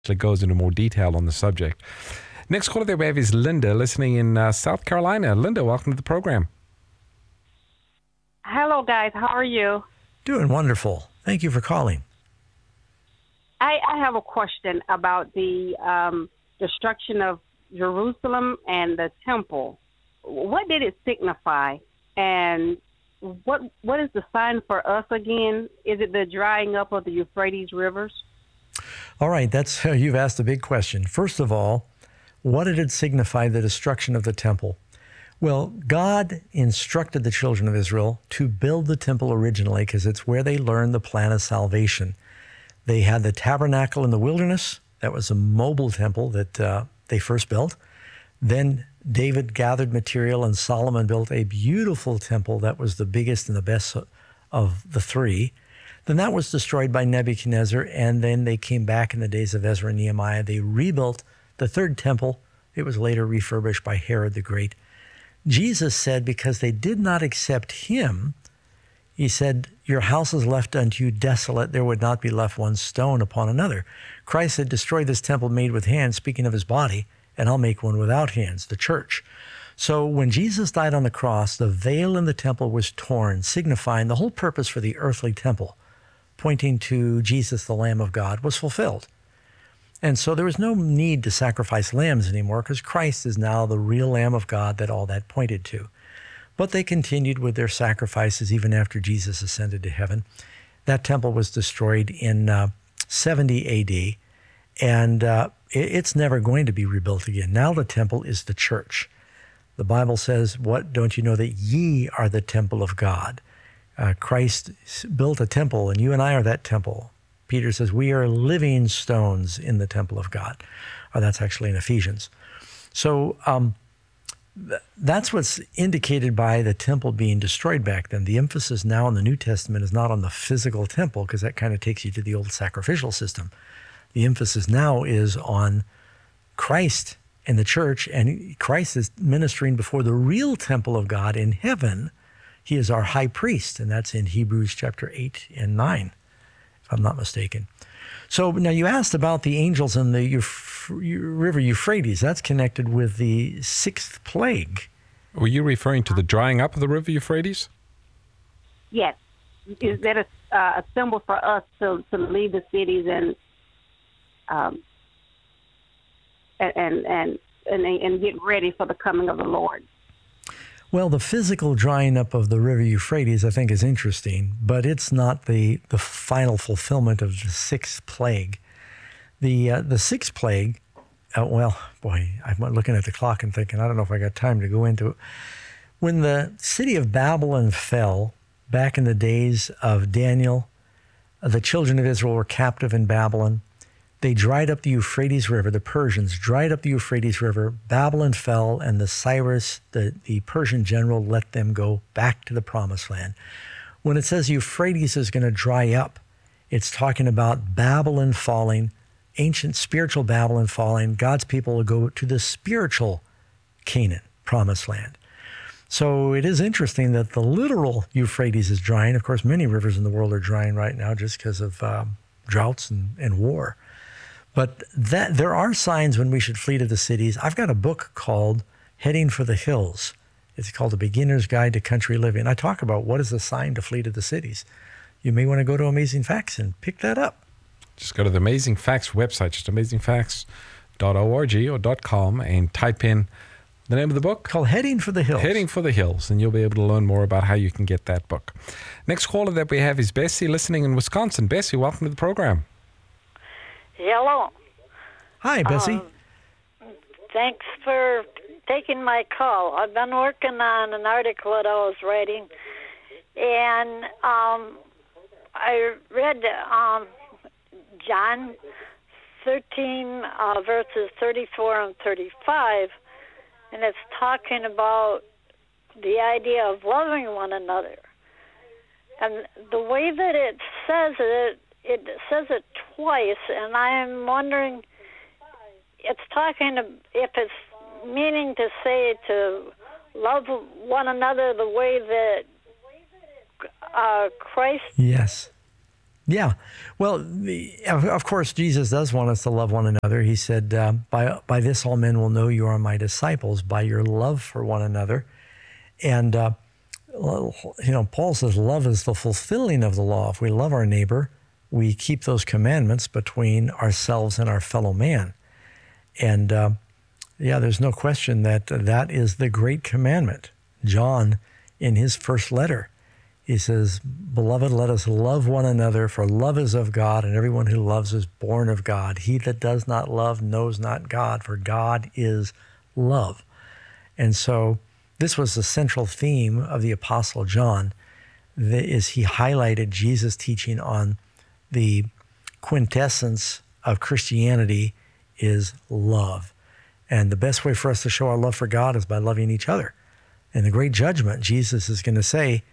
actually goes into more detail on the subject. Next caller that we have is Linda, listening in South Carolina. Linda, welcome to the program. Hello, guys. How are you? Doing wonderful. Thank you for calling. I have a question about the destruction of Jerusalem and the temple. What did it signify? And what is the sign for us again? Is it the drying up of the Euphrates rivers? All right, you've asked a big question. First of all, what did it signify, the destruction of the temple? Well, God instructed the children of Israel to build the temple originally because it's where they learned the plan of salvation. They had the tabernacle in the wilderness. That was a mobile temple that they first built. Then David gathered material and Solomon built a beautiful temple that was the biggest and the best of the three. Then that was destroyed by Nebuchadnezzar, and then they came back in the days of Ezra and Nehemiah. They rebuilt the third temple. It was later refurbished by Herod the Great. Jesus said, because they did not accept him, he said, your house is left unto you desolate. There would not be left one stone upon another. Christ said, destroy this temple made with hands, speaking of his body, and I'll make one without hands, the church. So when Jesus died on the cross, the veil in the temple was torn, signifying the whole purpose for the earthly temple, pointing to Jesus, the Lamb of God, was fulfilled. And so there was no need to sacrifice lambs anymore because Christ is now the real Lamb of God that all that pointed to. But they continued with their sacrifices even after Jesus ascended to heaven. That temple was destroyed in 70 A.D., and it's never going to be rebuilt again. Now the temple is the church. The Bible says, what, don't you know that ye are the temple of God? Christ built a temple, and you and I are that temple. Peter says, we are living stones in the temple of God. Or that's actually in Ephesians. So that's what's indicated by the temple being destroyed back then. The emphasis now in the New Testament is not on the physical temple, because that kind of takes you to the old sacrificial system. The emphasis now is on Christ and the church, and Christ is ministering before the real temple of God in heaven. He is our high priest, and that's in Hebrews chapter 8 and 9, if I'm not mistaken. So now you asked about the angels in the river Euphrates. That's connected with the sixth plague. Were you referring to the drying up of the river Euphrates? Yes. Is that a symbol for us to leave the cities and get ready for the coming of the Lord? Well, the physical drying up of the river Euphrates, I think, is interesting, but it's not the final fulfillment of the sixth plague. The sixth plague, I'm looking at the clock and thinking, I don't know if I got time to go into it. When the city of Babylon fell, back in the days of Daniel, the children of Israel were captive in Babylon. They dried up the Euphrates River. The Persians dried up the Euphrates River. Babylon fell, and Cyrus, the Persian general, let them go back to the Promised Land. When it says Euphrates is going to dry up, it's talking about Babylon falling, ancient spiritual Babylon falling. God's people will go to the spiritual Canaan, Promised Land. So it is interesting that the literal Euphrates is drying. Of course, many rivers in the world are drying right now just because of droughts and war. But there are signs when we should flee to the cities. I've got a book called Heading for the Hills. It's called A Beginner's Guide to Country Living. I talk about what is the sign to flee to the cities. You may want to go to Amazing Facts and pick that up. Just go to the Amazing Facts website, just amazingfacts.org or .com, and type in the name of the book. Called Heading for the Hills. Heading for the Hills, and you'll be able to learn more about how you can get that book. Next caller that we have is Bessie, listening in Wisconsin. Bessie, welcome to the program. Hello. Hi, Bessie. Thanks for taking my call. I've been working on an article that I was writing, and I read John 13, verses 34 and 35, and it's talking about the idea of loving one another. And the way that it says it twice, and I'm wondering, it's talking, if it's meaning to say to love one another the way that Christ. Yes. Yeah. Well, of course, Jesus does want us to love one another. He said, by this all men will know you are my disciples, by your love for one another. And, Paul says love is the fulfilling of the law. If we love our neighbor, we keep those commandments between ourselves and our fellow man. And, there's no question that that is the great commandment. John, in his first letter, he says, "Beloved, let us love one another, for love is of God, and everyone who loves is born of God. He that does not love knows not God, for God is love." And so this was the central theme of the Apostle John, is he highlighted Jesus' teaching on the quintessence of Christianity is love. And the best way for us to show our love for God is by loving each other. In the great judgment, Jesus is going to say,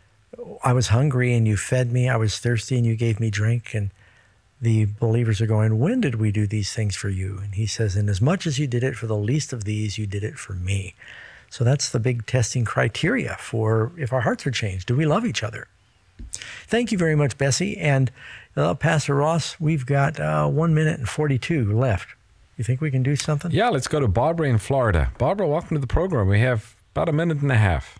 I was hungry and you fed me. I was thirsty and you gave me drink. And the believers are going, when did we do these things for you? And he says, inasmuch as you did it for the least of these, you did it for me. So that's the big testing criteria for if our hearts are changed. Do we love each other? Thank you very much, Bessie. And Pastor Ross, we've got 1 minute and 42 left. You think we can do something? Yeah, let's go to Barbara in Florida. Barbara, welcome to the program. We have about a minute and a half.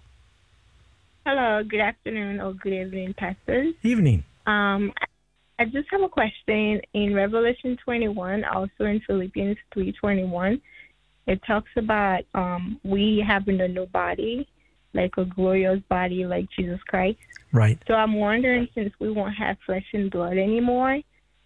Hello, good afternoon or good evening, pastors. Evening. I just have a question. In Revelation 21, also in Philippians 3:21, it talks about we having a new body, like a glorious body like Jesus Christ. Right. So I'm wondering, since we won't have flesh and blood anymore,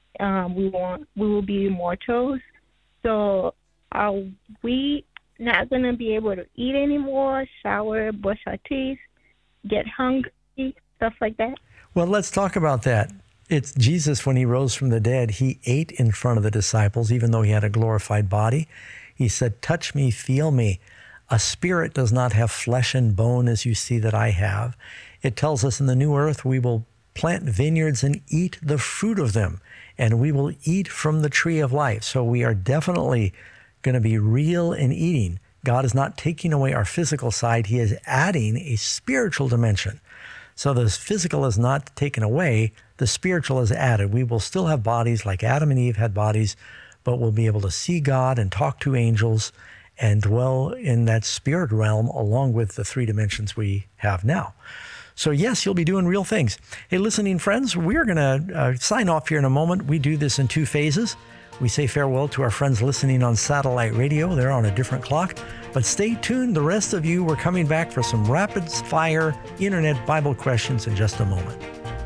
we will be immortals. So are we not going to be able to eat anymore, shower, brush our teeth, get hungry, stuff like that? Well, let's talk about that. It's Jesus, when he rose from the dead, he ate in front of the disciples, even though he had a glorified body. He said, touch me, feel me. A spirit does not have flesh and bone as you see that I have. It tells us in the new earth we will plant vineyards and eat the fruit of them, and we will eat from the tree of life. So we are definitely going to be real in eating. God is not taking away our physical side. He is adding a spiritual dimension. So the physical is not taken away. The spiritual is added. We will still have bodies like Adam and Eve had bodies, but we'll be able to see God and talk to angels and dwell in that spirit realm along with the three dimensions we have now. So yes, you'll be doing real things. Hey, listening friends, we're going to sign off here in a moment. We do this in 2 phases. We say farewell to our friends listening on satellite radio. They're on a different clock. But stay tuned, the rest of you. We're coming back for some rapid-fire internet Bible questions in just a moment.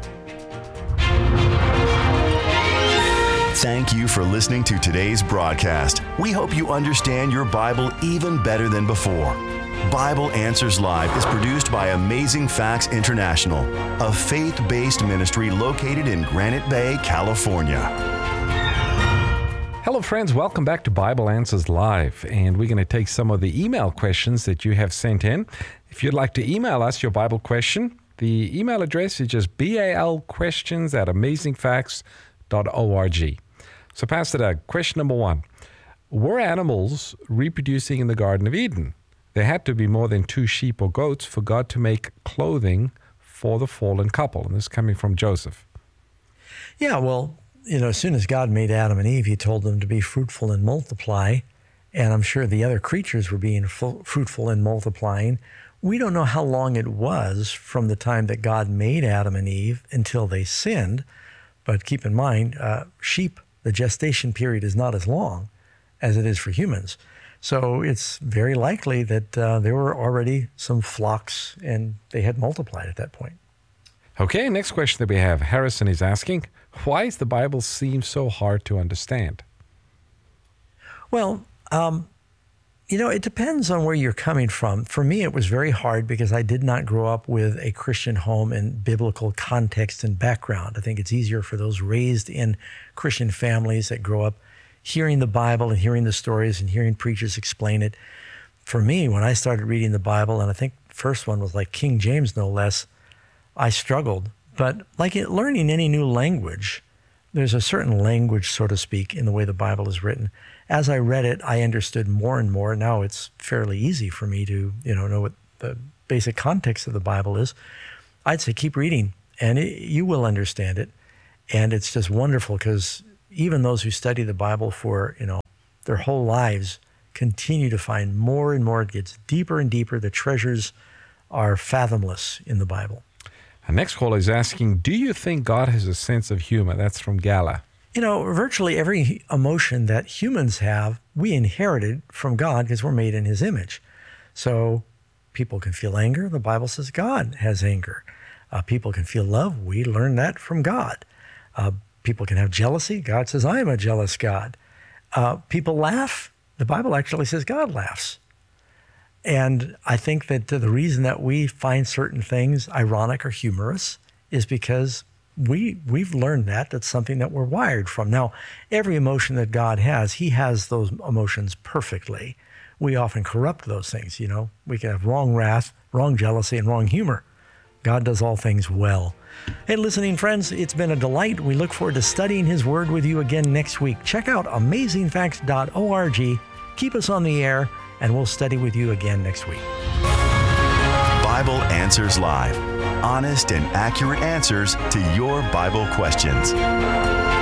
Thank you for listening to today's broadcast. We hope you understand your Bible even better than before. Bible Answers Live is produced by Amazing Facts International, a faith-based ministry located in Granite Bay, California. Hello, friends. Welcome back to Bible Answers Live. And we're going to take some of the email questions that you have sent in. If you'd like to email us your Bible question, the email address is just balquestions@amazingfacts.org. So, Pastor Doug, question number 1. Were animals reproducing in the Garden of Eden? There had to be more than 2 sheep or goats for God to make clothing for the fallen couple. And this is coming from Joseph. Yeah, well, as soon as God made Adam and Eve, he told them to be fruitful and multiply. And I'm sure the other creatures were being fruitful and multiplying. We don't know how long it was from the time that God made Adam and Eve until they sinned. But keep in mind, sheep, the gestation period is not as long as it is for humans. So it's very likely that there were already some flocks and they had multiplied at that point. Okay, next question that we have. Harrison is asking, why does the Bible seem so hard to understand? Well, it depends on where you're coming from. For me, it was very hard because I did not grow up with a Christian home and biblical context and background. I think it's easier for those raised in Christian families that grow up hearing the Bible and hearing the stories and hearing preachers explain it. For me, when I started reading the Bible, and I think the first one was like King James, no less, I struggled. But like learning any new language, there's a certain language, so to speak, in the way the Bible is written. As I read it, I understood more and more. Now it's fairly easy for me to, know what the basic context of the Bible is. I'd say keep reading, and you will understand it. And it's just wonderful because even those who study the Bible for, their whole lives continue to find more and more. It gets deeper and deeper. The treasures are fathomless in the Bible. Our next caller is asking, do you think God has a sense of humor? That's from Gala. Virtually every emotion that humans have, we inherited from God because we're made in his image. So people can feel anger. The Bible says God has anger. People can feel love. We learned that from God. People can have jealousy. God says, I am a jealous God. People laugh. The Bible actually says God laughs. And I think that the reason that we find certain things ironic or humorous is because we've learned that's something that we're wired from. Now, every emotion that God has, he has those emotions perfectly. We often corrupt those things, We can have wrong wrath, wrong jealousy, and wrong humor. God does all things well. Hey, listening friends, it's been a delight. We look forward to studying his word with you again next week. Check out amazingfacts.org. Keep us on the air, and we'll study with you again next week. Bible Answers Live. Honest and accurate answers to your Bible questions.